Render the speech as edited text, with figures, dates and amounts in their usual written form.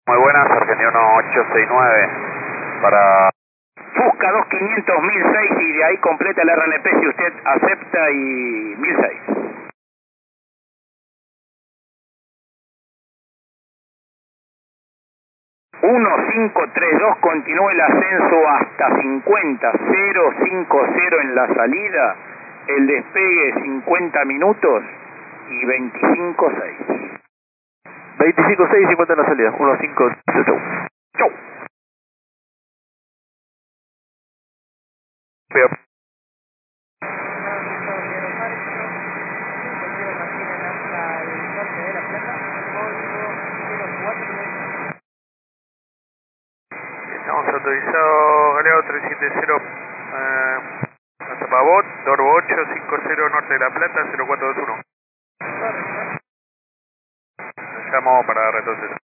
Muy buenas, Argentina 869 para... Fusca 2500 1006 y de ahí completa el RNP si usted acepta y 1006. ...1532 continúa el ascenso hasta 50, 050 en la salida, el despegue 50 minutos y 25.6. 25.6 y 50 en la salida, 1.5, chau. Chau. Pero... Estamos autorizados, Galeado 370, hasta Pavot, Dorbo 850 Norte de La Plata, 0421. Llamo para retroceder.